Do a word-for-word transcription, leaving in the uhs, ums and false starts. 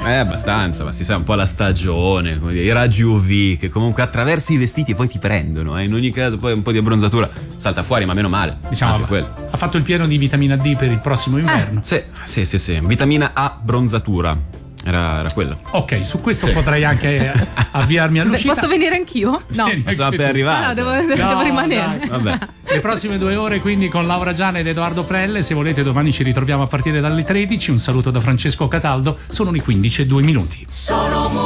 Eh, abbastanza, ma si sa un po' la stagione, come dire, i raggi U V che comunque attraverso i vestiti poi ti prendono, eh. In ogni caso poi un po' di abbronzatura salta fuori, ma meno male. Diciamo, anche quello. ha fatto il pieno di vitamina D per il prossimo inverno. Sì, sì, sì, sì. Vitamina A bronzatura. Era, era quello. Ok, su questo Sì. potrei anche avviarmi all'uscita. Posso venire anch'io? No. Vieni Ma sono anche appena tu. arrivato. Ah, no, devo, devo No, rimanere. dai. Vabbè. Le prossime due ore quindi con Laura Giana ed Edoardo Prelle. Se volete domani ci ritroviamo a partire dalle tredici. Un saluto da Francesco Cataldo. Sono le quindici e due minuti. Sono